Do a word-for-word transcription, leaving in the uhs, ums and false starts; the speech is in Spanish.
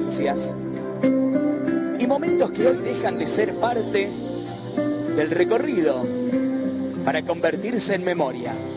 vivencias y momentos que hoy dejan de ser parte del recorrido para convertirse en memoria.